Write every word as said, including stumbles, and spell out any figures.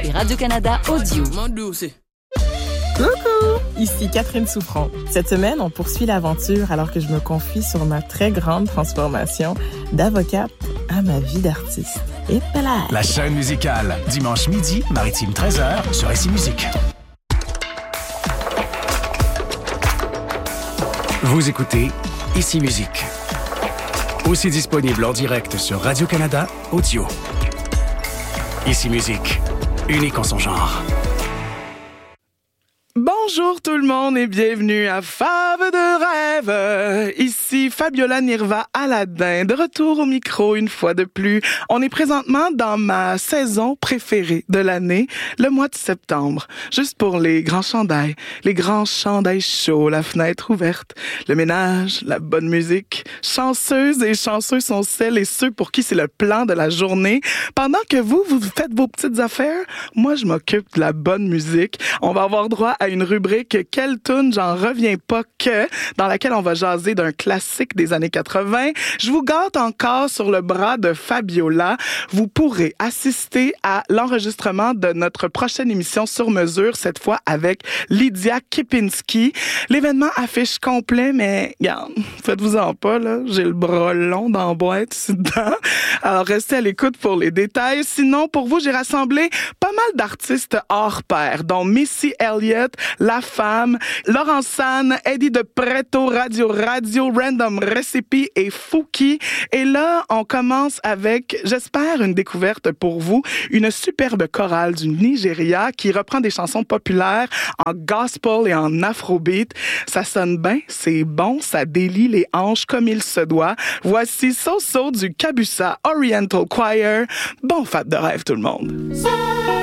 et Radio-Canada Audio. Coucou! Ici Catherine Souffron. Cette semaine, on poursuit l'aventure alors que je me confie sur ma très grande transformation d'avocate à ma vie d'artiste. Et voilà! La chaîne musicale, dimanche midi, Maritime treize heures, sur Ici Musique. Vous écoutez Ici Musique. Aussi disponible en direct sur Radio-Canada Audio. Ici Musique, unique en son genre. Bonjour tout le monde et bienvenue à Fave de rêve. Ici Fabiola Nirva Aladin, de retour au micro une fois de plus. On est présentement dans ma saison préférée de l'année, le mois de septembre. Juste pour les grands chandails, les grands chandails chauds, la fenêtre ouverte, le ménage, la bonne musique. Chanceuses et chanceux sont celles et ceux pour qui c'est le plan de la journée. Pendant que vous, vous faites vos petites affaires, moi je m'occupe de la bonne musique. On va avoir droit à une rubrique « Quelle toune j'en reviens pas que » dans laquelle on va jaser d'un classique des années quatre-vingt. Je vous gâte encore sur le bras de Fabiola. Vous pourrez assister à l'enregistrement de notre prochaine émission sur mesure, cette fois avec Lydia Kipinski. L'événement affiche complet, mais regarde, faites-vous-en pas, là. J'ai le bras long dans la boîte, ici dedans. Alors, restez à l'écoute pour les détails. Sinon, pour vous, j'ai rassemblé pas mal d'artistes hors pair, dont Missy Elliott, La Femme, Laurent San, Eddie de Preto, Radio Radio, Random Recipe et Fouki. Et là, on commence avec, j'espère, une découverte pour vous, une superbe chorale du Nigeria qui reprend des chansons populaires en gospel et en afrobeat. Ça sonne bien, c'est bon, ça délie les hanches comme il se doit. Voici So So du Kabusa Oriental Choir. Bon fête de rêve tout le monde.